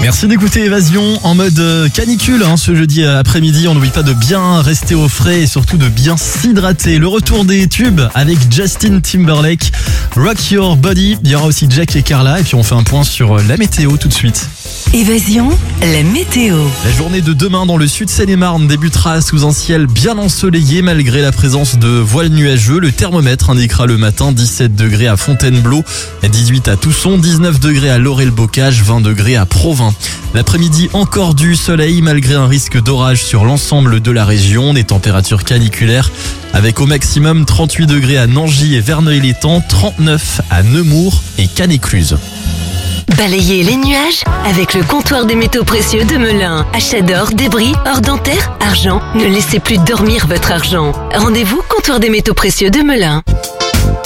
Merci d'écouter Évasion en mode canicule ce jeudi après-midi. On n'oublie pas de bien rester au frais et surtout de bien s'hydrater. Le retour des tubes avec Justin Timberlake, Rock Your Body. Il y aura aussi Jack et Carla et puis on fait un point sur la météo tout de suite. Évasion, la météo. La journée de demain dans le sud Seine-et-Marne débutera sous un ciel bien ensoleillé malgré la présence de voiles nuageux. Le thermomètre indiquera le matin 17 degrés à Fontainebleau, 18 à Tousson, 19 degrés à Laurel-Bocage, 20 degrés à Provins. L'après-midi, encore du soleil malgré un risque d'orage sur l'ensemble de la région. Des températures caniculaires avec au maximum 38 degrés à Nangy et Verneuil-l'Étang, 39 à Nemours et Cannes-Écluse. Balayez les nuages avec le comptoir des métaux précieux de Melun. Achat d'or, débris, or dentaire, argent. Ne laissez plus dormir votre argent. Rendez-vous comptoir des métaux précieux de Melun.